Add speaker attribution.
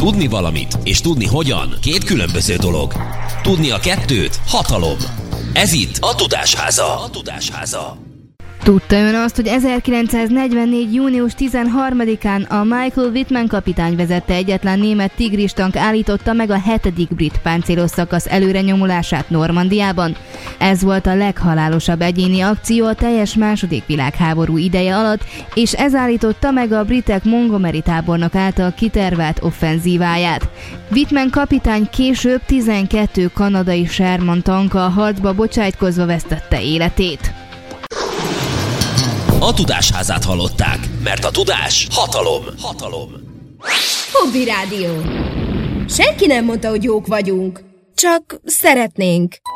Speaker 1: Tudni valamit és tudni hogyan két különböző dolog. Tudni a kettőt hatalom. Ez itt a Tudásháza.
Speaker 2: Tudta ön azt, hogy 1944. június 13-án a Michael Wittmann kapitány vezette egyetlen német tigristank állította meg a 7. brit páncélos szakasz előrenyomulását Normandiában? Ez volt a leghalálosabb egyéni akció a teljes II. Világháború ideje alatt, és ez állította meg a britek Montgomery tábornok által kitervelt offenzíváját. Wittmann kapitány később 12 kanadai Sherman tankkal harcba bocsájtkozva vesztette életét.
Speaker 1: A Tudásházát hallották, mert a tudás hatalom.
Speaker 3: Hobby Rádió. Senki nem mondta, hogy jók vagyunk, csak szeretnénk.